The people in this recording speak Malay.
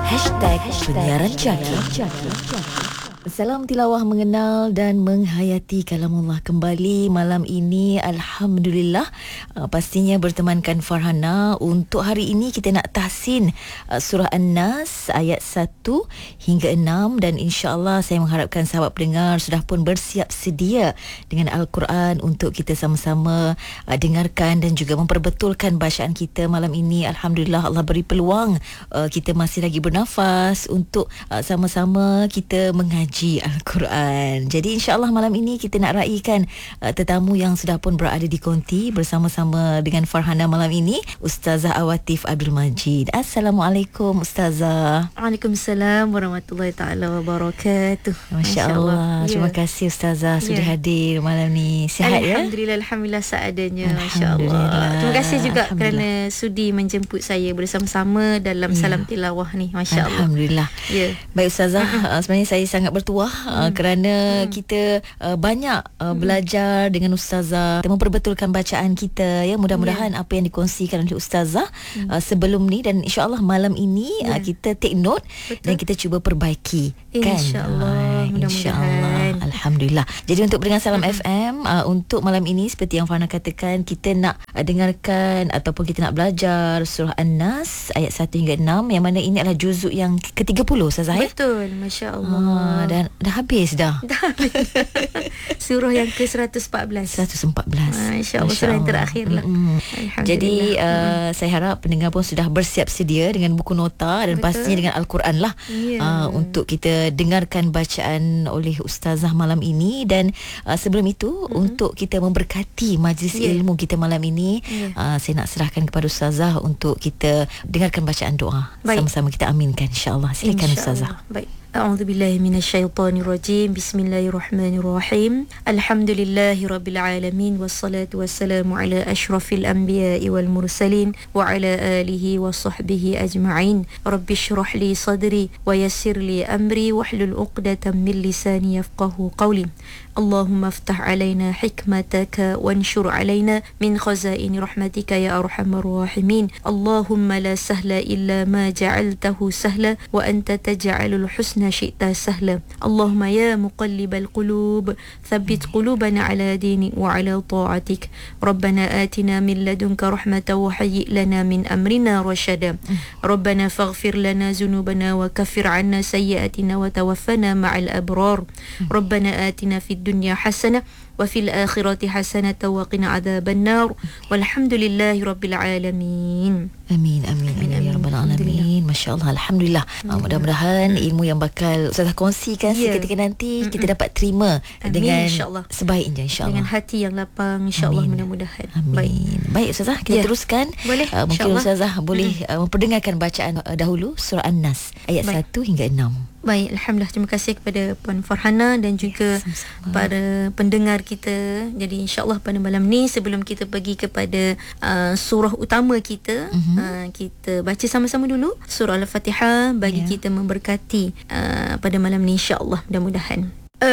Penyiaran Jaki. Salam tilawah mengenal dan menghayati kalamullah kembali malam ini. Alhamdulillah, pastinya bertemankan Farhana. Untuk hari ini kita nak tahsin surah An-Nas ayat 1 hingga 6, dan insya-Allah saya mengharapkan sahabat pendengar sudah pun bersiap sedia dengan Al-Quran untuk kita sama-sama dengarkan dan juga memperbetulkan bacaan kita malam ini. Alhamdulillah, Allah beri peluang kita masih lagi bernafas untuk sama-sama kita mengaji Al-Quran. Jadi insya-Allah malam ini kita nak raikan tetamu yang sudah pun berada di konti bersama-sama dengan Farhana malam ini, Ustazah Awatif Abdul Majid. Assalamualaikum Ustazah. Waalaikumsalam warahmatullahi taala wabarakatuh. Masya-Allah. Terima kasih Ustazah sudah hadir malam ni. Sihat ya? Alhamdulillah seadanya, masya-Allah. Terima kasih juga kerana sudi menjemput saya bersama-sama dalam salam tilawah ni, masya-Allah. Alhamdulillah. Baik Ustazah, sebenarnya saya sangat bertuah kerana kita banyak belajar dengan Ustazah, memperbetulkan bacaan kita ya. Mudah-mudahan apa yang dikongsikan oleh Ustazah sebelum ni dan insya-Allah malam ini kita take note. Betul. Dan kita cuba perbaiki, kan? InsyaAllah, mudah-mudahan. Alhamdulillah. Jadi untuk pendengar Salam FM, untuk malam ini seperti yang Farhana katakan, kita nak dengarkan ataupun kita nak belajar surah An-Nas ayat 1 hingga 6, yang mana ini adalah juzuk yang ke-30 Ustazah. Betul, masya-Allah. Dan dah habis dah. Surah yang ke-114. 114. Masya-Allah, surah yang terakhir lah. Jadi saya harap pendengar pun sudah bersiap sedia dengan buku nota dan pastinya dengan Al-Quran lah untuk kita dengarkan bacaan oleh Ustazah malam ini. Dan sebelum itu untuk kita memberkati majlis ilmu kita malam ini, saya nak serahkan kepada Ustazah untuk kita dengarkan bacaan doa. Sama-sama kita aminkan, insya-Allah. Silakan Ustazah. Baik. أعوذ بالله من الشيطان الرجيم بسم الله الرحمن الرحيم الحمد لله رب العالمين والصلاة والسلام على أشرف الأنبياء والمرسلين وعلى آله وصحبه أجمعين رب اشرح لي صدري ويسر لي أمري واحلل عقدة من لساني يفقه قولي اللهم افتح علينا حكمتك وانشر علينا من خزائن رحمتك يا أرحم الراحمين اللهم لا سهل إلا ما جعلته سهلا وأنت تجعل الحسن شئت سهلا اللهم يا مقلب القلوب ثبت قلوبنا على دينك وعلى طاعتك ربنا آتنا من لدنك رحمة وهيئ لنا من أمرنا رشدا ربنا فاغفر لنا ذنوبنا وكفر عنا سيئاتنا وتوفنا مع الأبرار ربنا آتنا في الدنيا حسنة وفي الآخرة حسنة وقنا عذاب النار والحمد لله رب العالمين. Amin, amin, amin, ya rabbal alamin. Masya-Allah, alhamdulillah. Mudah-mudahan ilmu yang bakal Ustazah kongsikan seketika nanti kita dapat terima dengan sebaiknya, insya-Allah. Dengan hati yang lapang, insya-Allah, mudah-mudahan. Amin. Baik Ustazah, kita teruskan. Boleh. Mungkin Ustazah boleh memperdengarkan bacaan dahulu surah An-Nas ayat 1 hingga 6. Baik, alhamdulillah, terima kasih kepada Puan Farhana dan juga para pendengar kita. Jadi insya-Allah pada malam ni sebelum kita pergi kepada surah utama kita, kita baca sama-sama dulu surah Al-Fatihah bagi kita memberkati pada malam ni, insya-Allah, mudah-mudahan.